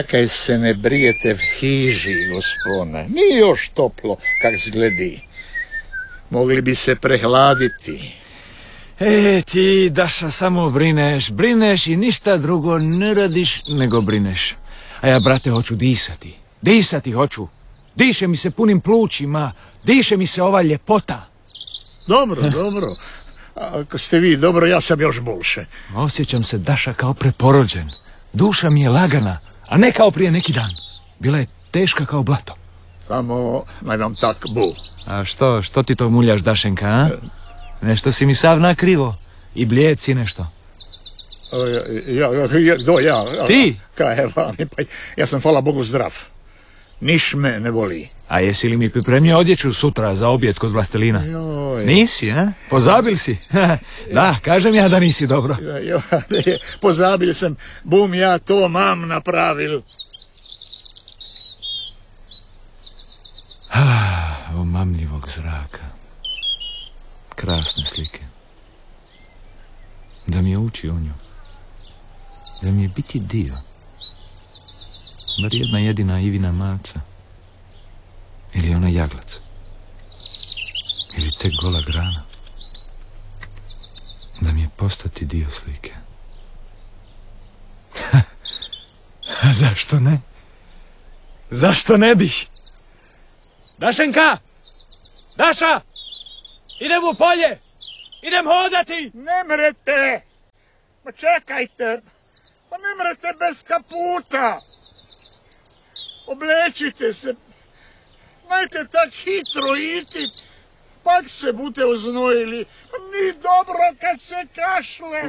Kaj se ne brijete v hiži, gospodine. Nije još toplo, kak zgledi. Mogli bi se prehladiti. Ti, Daša, samo brineš i ništa drugo ne radiš nego brineš. A ja, brate, hoću disati hoću. Diše mi se punim plućima, diše mi se ova ljepota. Dobro. Ako ste vi dobro, ja sam još bolše. Osjećam se, Daša, kao preporođen. Duša mi je lagana, a ne kao prije neki dan. Bila je teška kao blato. Samo nemam tak bu. A što ti to muljaš, Dašenka, a? Nešto si mi sav nakrivo. I blijed si nešto. Ja. Ti? Kaj vani, pa ja sam, hvala Bogu, zdrav. Niš me ne voli. A jesi li mi pripremio odjeću sutra za objed kod Vlastelina? Joj. Nisi, a? Pozabil si. Da, kažem ja da nisi dobro. Pozabil sam, bum ja to mam napravil. Omamljivog zraka. Krasne slike. Da mi je uči o nju. Da mi je biti dio. Bar jedna jedina Ivina maca. Ili ona jaglac. Ili tek gola grana. Da mi je postati dio slike. Zašto ne? Zašto ne bih? Dašenka! Daša! Idem u polje! Idem hodati! Ne mrete! Ma čekajte! Pa ne mrete bez kaputa! Oblečite se! Najte tak hitro iti! Pak se bute oznojili! Ni dobro kad se kašle!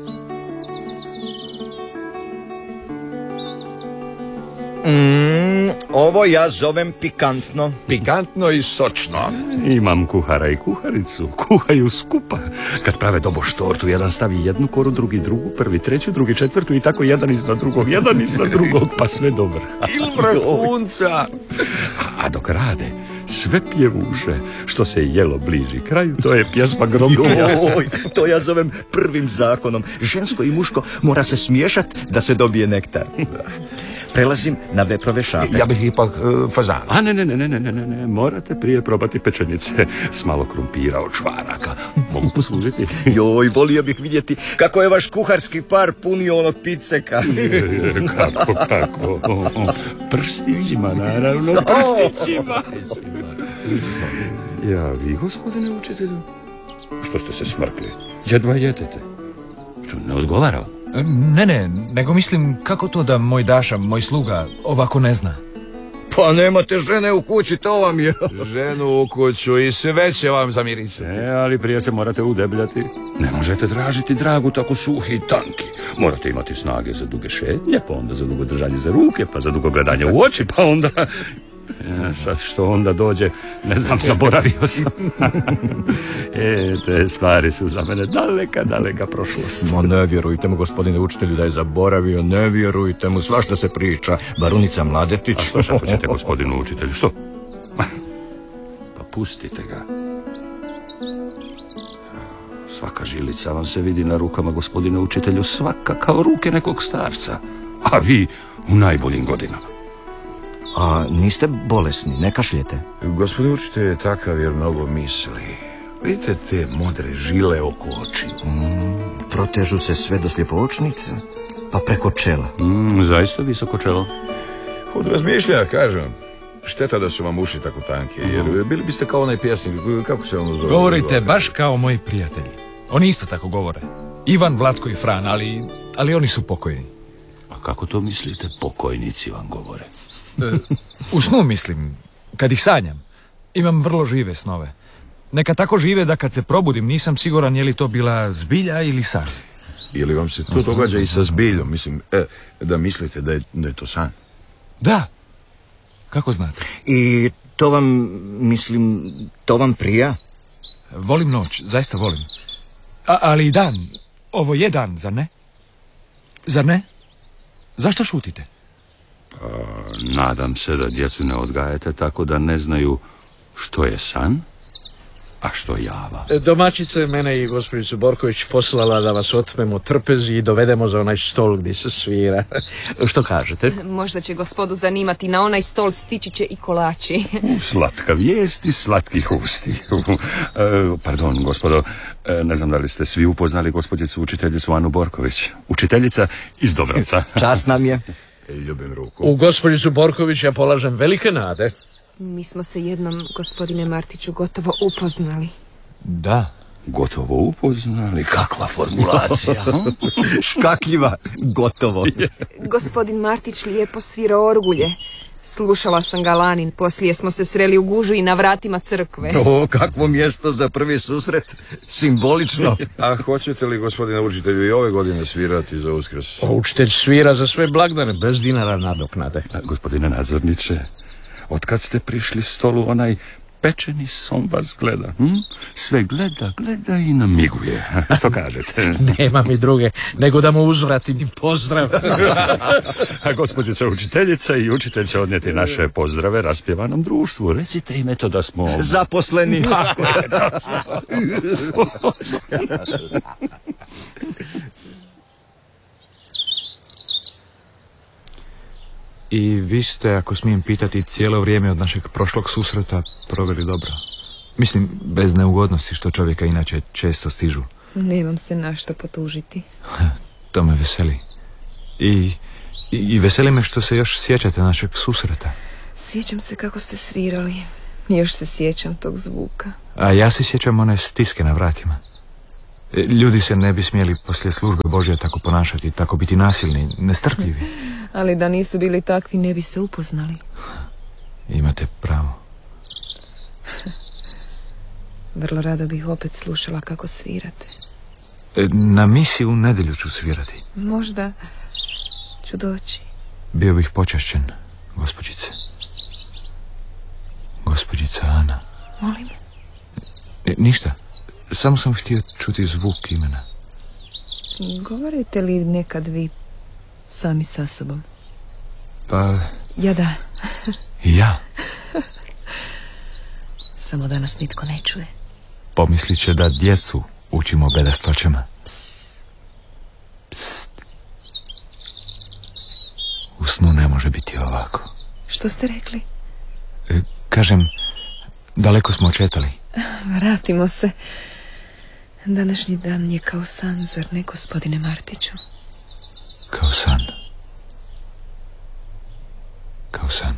Ovo ja zovem pikantno. Pikantno i sočno. Imam kuhara i kuharicu, kuhaju skupa. Kad prave doboš tortu, jedan stavi jednu koru, drugi drugu, prvi treću, drugi četvrtu i tako jedan iznad drugog, pa sve do vrha. Il vrhunca. A dok rade, sve pjevuše, što se jelo bliži kraju, to je pjesma groblja. To ja zovem prvim zakonom. Žensko i muško mora se smiješat da se dobije nektar. Prelazim na veprove šape. Ja bih ipak fazana. A ne, morate prije probati pečenice s malo krumpira od čvaraka. Mogu poslužiti. Joj, volio bih vidjeti kako je vaš kuharski par punio onog piceka. Kako? Prstićima, naravno, prstićima. Ja, vi, gospodine učitelju, što ste se smrkli? Jedva jedete. Što ne odgovara? Ne, nego mislim kako to da moj Daša, moj sluga, ovako ne zna. Pa nemate žene u kući, to vam je. Ženu u kuću i sve će vam zamirisati. Ali prije se morate udebljati. Ne možete tražiti dragu tako suhi i tanki. Morate imati snage za duge šetnje, pa onda za dugo držanje za ruke, pa za dugo gledanje u oči, pa onda... Sad što onda dođe, ne znam, zaboravio sam. Te stvari su za mene daleka prošlost. No ne vjerujte mu, gospodine učitelju, da je zaboravio, ne vjerujte mu, svašta se priča. Barunica Mladetić. A što šapućete, gospodinu učitelju, što? Pa pustite ga. Svaka žilica vam se vidi na rukama, gospodine učitelju, svaka kao ruke nekog starca. A vi u najboljim godinama. A niste bolesni, ne kašljete? Gospodin učitelj je takav jer mnogo misli. Vidite te modre žile oko očiju. Protežu se sve do sljepočnice, pa preko čela. Zaista visoko čelo. Od razmišljanja, kažem. Šteta da su vam uši tako tanke, jer bili biste kao onaj pjesnik, kako se ono zove? Govorite baš kao moji prijatelji. Oni isto tako govore. Ivan, Vlatko i Fran, ali oni su pokojni. A kako to mislite, pokojnici vam govore? U snu mislim, kad ih sanjam. Imam vrlo žive snove. Neka tako žive da kad se probudim nisam siguran je li to bila zbilja ili san. Ili vam se to događa i sa zbiljom, mislim, da mislite da je to san? Da. Kako znate? I to vam prija? Volim noć, zaista volim. Ali i dan, ovo je dan, zar ne? Zar ne? Zašto šutite? Nadam se da djecu ne odgajate tako da ne znaju što je san A što java? Domaćica je mene i gospođicu Borković poslala da vas otmemo trpezi i dovedemo za onaj stol gdje se svira. Što kažete? Možda će gospodu zanimati, na onaj stol stići će i kolači. Slatka vijest i slatkih usti. Pardon, gospodo, ne znam da li ste svi upoznali gospođicu učiteljicu Anu Borković. Učiteljica iz Dobrovca. Čast nam je. Ljubim ruku. U gospođicu Borković ja polažem velike nade. Mi smo se jednom, gospodine Martiću, gotovo upoznali. Da. Gotovo upoznali? Kakva formulacija? Škakljiva, gotovo. Gospodin Martić lijepo svira orgulje. Slušala sam ga lani, poslije smo se sreli u gužu i na vratima crkve. O, kakvo mjesto za prvi susret, simbolično. A hoćete li, gospodine učitelju, i ove godine svirati za Uskrs? Učitelj svira za sve blagdane, bez dinara nadoknade. Gospodine nadzorniče, otkad ste prišli stolu, onaj pečeni som vas gleda. Sve gleda i namiguje. Što kažete? Nema mi druge, nego da mu uzvratim pozdrav. A gospođica učiteljica i učitelj će odnijeti naše pozdrave raspjevanom društvu. Recite im eto da smo... Zaposleni. I vi ste, ako smijem pitati, cijelo vrijeme od našeg prošlog susreta proveli dobro. Mislim, bez neugodnosti što čovjeka inače često stižu. Nemam se na što potužiti. To me veseli. I veseli me što se još sjećate našeg susreta. Sjećam se kako ste svirali. Još se sjećam tog zvuka. A ja se sjećam one stiske na vratima. Ljudi se ne bi smjeli poslije službe Božje tako ponašati, tako biti nasilni, nestrpljivi. Ali da nisu bili takvi, ne bi se upoznali. Imate pravo. Vrlo rado bih opet slušala kako svirate. Na misi u nedjelju ću svirati. Možda ću doći. Bio bih počašćen, gospođice. Gospođica Ana. Molim. Ništa. Samo sam htio čuti zvuk imena. Govorite li nekad vi sami sa sobom? Pa... Ja da. Ja? Samo da nas nitko ne čuje. Pomislit će da djecu učimo bedastoćama. Psst. U snu ne može biti ovako. Što ste rekli? Kažem, daleko smo četali. Vratimo se. Današnji dan je kao san, zar ne, gospodine Martiću? Kao san. Kao san.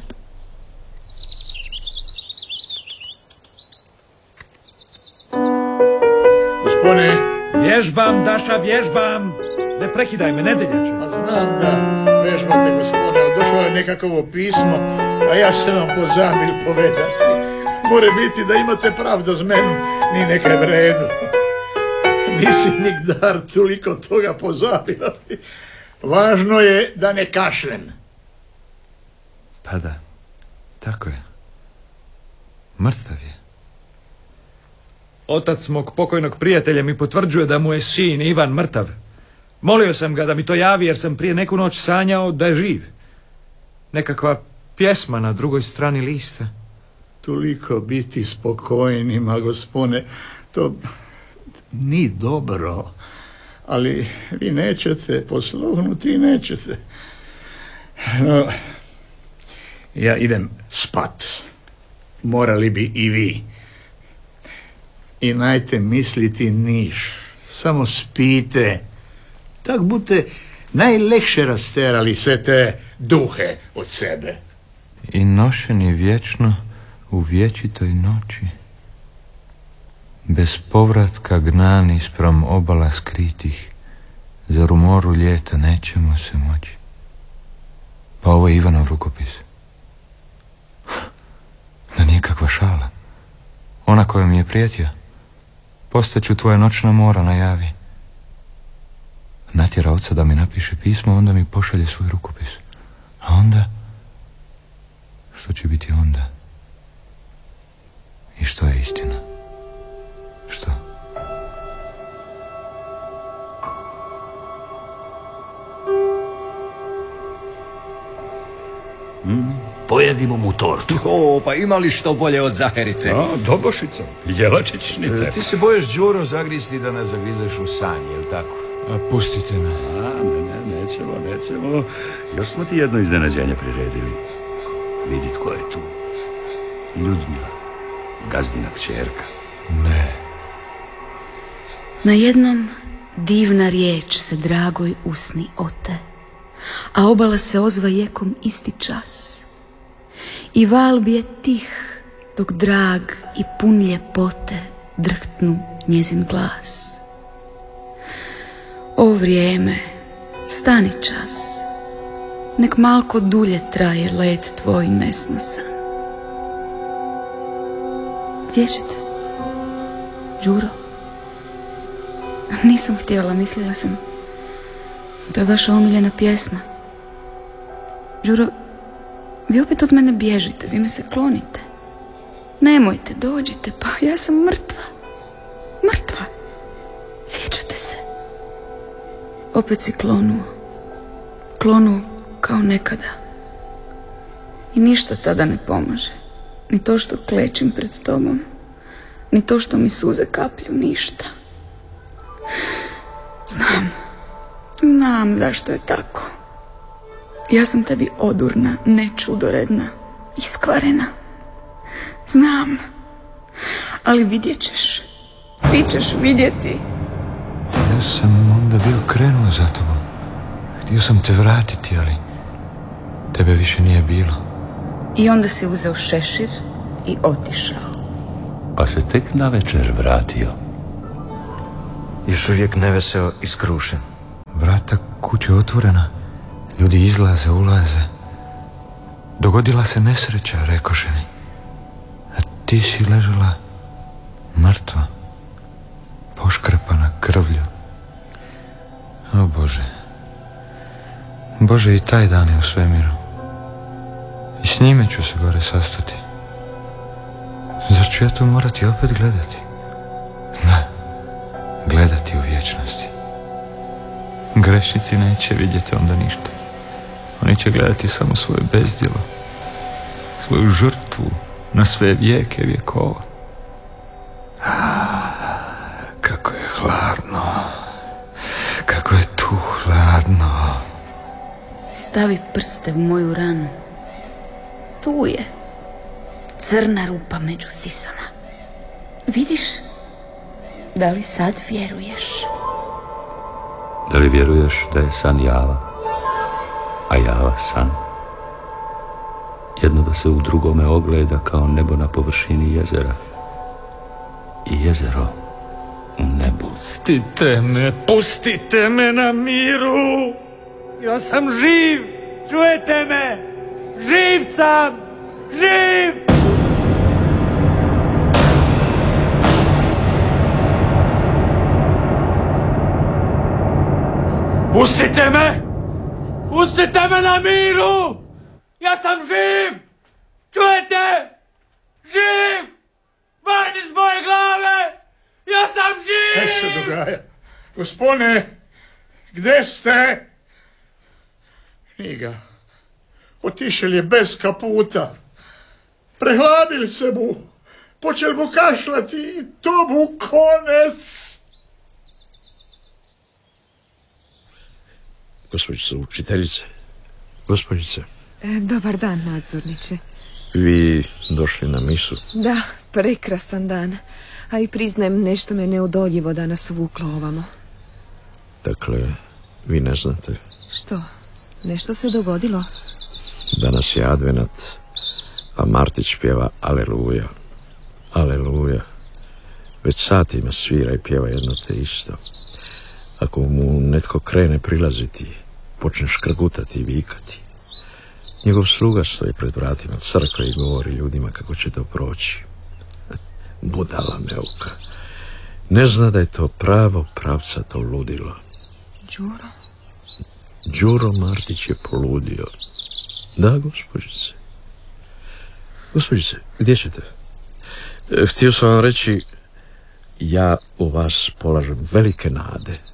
Gospodine, Vježbam, Daša, vježbam. Ne prekidaj me, nedjelja će. pa znam da vežbate, gospodine, ali došlo je nekakvo pismo, a ja se vam pozabil povedati. More biti da imate pravda s menom, ni nekaj v redu. Nisi nikdar toliko toga pozabil. Važno je da ne kašlem. Pa da, tako je. Mrtav je. Otac mog pokojnog prijatelja mi potvrđuje da mu je sin Ivan mrtav. Molio sam ga da mi to javi jer sam prije neku noć sanjao da je živ. Nekakva pjesma na drugoj strani lista. Toliko biti spokojnima, gospodine, to ni dobro. Ali vi nećete posluhnuti i nećete. No, ja idem spat. Morali bi i vi. I najte misliti niš. Samo spite. Tak budete najlekše rasterali sve te duhe od sebe. I nošeni vječno u vječitoj noći. Bez povratka gnani spram obala skritih. Zar u moru ljeta nećemo se moći. Pa ovo je Ivanov rukopis. Da nije kakva šala. Ona koja mi je prijetio. Postaću tvoja noćna mora, najavi. Natjera oca da mi napiše pismo, onda mi pošalje svoj rukopis. A onda? Što će biti onda? I što je istina? Što? pojedimo mu tortu. O, pa ima li što bolje od Zaherice? No, dobošica, jelačić šnite. Ti se bojiš Đuro zagristi da nas zagrizeš u san, jel tako? Pustite me. Ne, nećemo. Još smo ti jedno iznenađenje priredili. Vidi tko je tu. Ljudmila, gazdina kćerka. Ne. Najednom divna riječ se dragoj usni ote, a obala se ozva jekom isti čas. I val bije tih, dok drag i pun ljepote drhtnu njezin glas. O vrijeme, stani čas, nek malko dulje traje let tvoj nesnosan. Gdje ćete? Đuro? Nisam htjela, mislila sam. To je vaša omiljena pjesma. Đuro, vi opet od mene bježite, vi me se klonite. Nemojte, dođite, pa ja sam mrtva. Mrtva. Sjećate se? Opet si klonuo. Klonuo kao nekada. I ništa tada ne pomaže. Ni to što klečim pred tobom, ni to što mi suze kaplju, ništa. Znam zašto je tako. Ja sam tebi odurna, ne čudoredna, iskvarena. Znam, ali vidjet ćeš. Ti ćeš vidjeti. Ja sam onda bio krenuo za tobom. Htio sam te vratiti, ali tebe više nije bilo. I onda si uzeo šešir i otišao. Pa se tek navečer vratio. Još uvijek neveseo i skrušen. Vrata kuće otvorena. Ljudi izlaze, ulaze. Dogodila se nesreća, rekoše mi. A ti si ležala mrtva, poškrepana krvlju. O Bože. Bože, i taj dan je u svemiru. I s njime ću se gore sastati. Zar ću ja to morati opet gledati? Da, gledati u vječnosti. Grešnici neće vidjeti onda ništa. Oni će gledati samo svoje bezdjelo, svoju žrtvu na sve vijeke vjekova. Kako je hladno. Kako je tu hladno. Stavi prste u moju ranu. Tu je. Crna rupa među sisama. Vidiš? Da li sad vjeruješ? Da li vjeruješ da je san java, a java san? Jedno da se u drugome ogleda kao nebo na površini jezera i jezero u nebu. Pustite me na miru. Ja sam živ, čujete me? Živ sam, živ! Pustite me! Pustite me na miru! Ja sam živ! Čujete? Živ! Van iz moje glave! Ja sam živ! Nek se dogaja. Gospone, gdje ste? Knjiga. Otišel je bez kaputa. Prehladili se mu. Počel mu kašlati i to mu konec. Gospođice učiteljice, gospođice. Dobar dan, nadzorniče. Vi došli na misu? Da, prekrasan dan. A i priznajem, nešto me neodoljivo danas vuklo ovamo. Dakle, vi ne znate. Što? Nešto se dogodilo? Danas je advenat, a Martić pjeva Aleluja. Aleluja. Već satima svira i pjeva jedno te isto. Ako mu netko krene prilaziti, počne škrgutati i vikati. Njegov sluga stoji pred vratima crkve i govori ljudima kako će to proći. Budala neuka. Ne zna da je to pravo pravcato ludilo. Đuro? Đuro Martić je poludio. Da, gospođice. Gospođice, gdje ćete? Htio sam vam reći, ja u vas polažem velike nade.